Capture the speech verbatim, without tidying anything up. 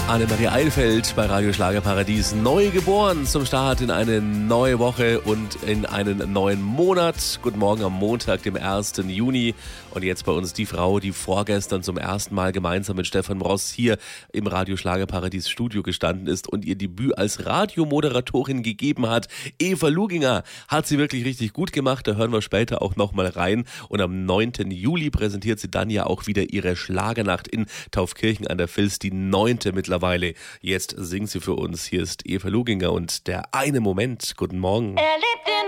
Annemarie Eilfeld bei Radio Schlagerparadies, neu geboren zum Start in eine neue Woche und in einen neuen Monat. Guten Morgen am Montag, dem ersten Juni. Und jetzt bei uns die Frau, die vorgestern zum ersten Mal gemeinsam mit Stefan Ross hier im Radio Schlagerparadies Studio gestanden ist und ihr Debüt als Radiomoderatorin gegeben hat. Eva Luginger hat sie wirklich richtig gut gemacht. Da hören wir später auch nochmal rein. Und am neunten Juli präsentiert sie dann ja auch wieder ihre Schlagernacht in Taufkirchen an der Vils, die neunte mittlerweile. Jetzt singt sie für uns. Hier ist Eva Luginger und der eine Moment. Guten Morgen. Er lebt in